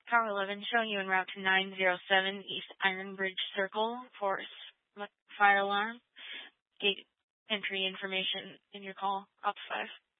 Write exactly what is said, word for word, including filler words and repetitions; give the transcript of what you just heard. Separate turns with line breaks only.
Tower eleven showing you en route to nine zero seven East Iron Bridge Circle for s- fire alarm. Gate entry information in your call. Ops five.